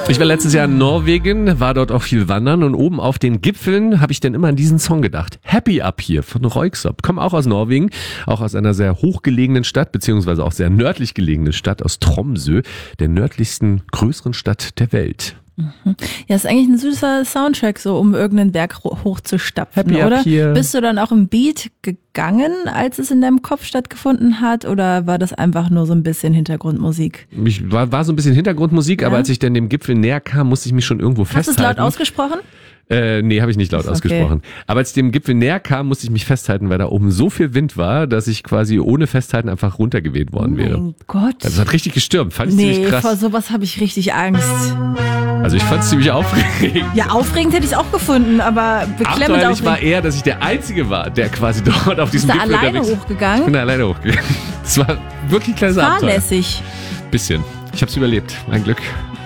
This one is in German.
Ich war letztes Jahr in Norwegen, war dort auch viel wandern und oben auf den Gipfeln habe ich dann immer an diesen Song gedacht. Happy Up Here von Röyksopp. Komme auch aus Norwegen, auch aus einer sehr hochgelegenen Stadt, beziehungsweise auch sehr nördlich gelegenen Stadt, aus Tromsø, der nördlichsten größeren Stadt der Welt. Ja, ist eigentlich ein süßer Soundtrack, so um irgendeinen Berg hochzustapfen, Happy oder? Up Here. Bist du dann auch im Beat gegangen, als es in deinem Kopf stattgefunden hat, oder war das einfach nur so ein bisschen Hintergrundmusik? War so ein bisschen Hintergrundmusik, Ja. aber als ich dann dem Gipfel näher kam, musste ich mich schon irgendwo Hast du es festhalten. laut ausgesprochen? Nee, habe ich nicht laut Ist okay. ausgesprochen. Aber als ich dem Gipfel näher kam, musste ich mich festhalten, weil da oben so viel Wind war, dass ich quasi ohne Festhalten einfach runtergeweht worden wäre. Mein Gott. Also es hat richtig gestürmt, fand ich ziemlich Vor krass. sowas habe ich richtig Angst. Also ich fand es ziemlich aufregend. Ja, aufregend hätte ich es auch gefunden, aber beklemmend Abenteuerlich war aufregend. eher, dass ich der Einzige war, der quasi dort auf diesem Bist du Gipfel alleine unterwegs. Ich hochgegangen? bin da alleine hochgegangen. Es war wirklich ein kleines Abenteuer. Fahrlässig. Bisschen. Ich habe es überlebt, ein Glück.